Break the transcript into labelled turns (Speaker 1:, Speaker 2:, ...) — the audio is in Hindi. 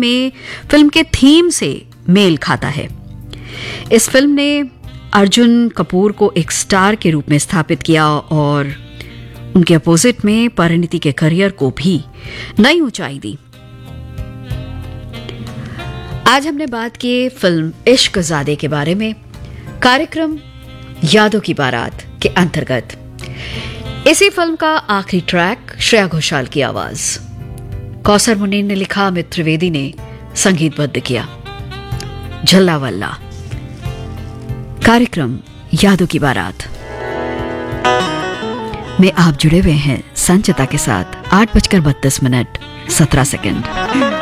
Speaker 1: में फिल्म के थीम से मेल खाता है। इस फिल्म ने अर्जुन कपूर को एक स्टार के रूप में स्थापित किया और उनके अपोजिट में परिणीति के करियर को भी नई ऊंचाई दी। आज हमने बात की फिल्म इश्कजादे के बारे में, कार्यक्रम यादों की बारात के अंतर्गत। इसी फिल्म का आखिरी ट्रैक श्रेया घोषाल की आवाज, कौसर मुनीर ने लिखा, अमित त्रिवेदी ने संगीतबद्ध किया। झल्लावल्ला। कार्यक्रम यादों की बारात में आप जुड़े हुए हैं संचिता के साथ। 8:32 मिनट 17 सेकंड।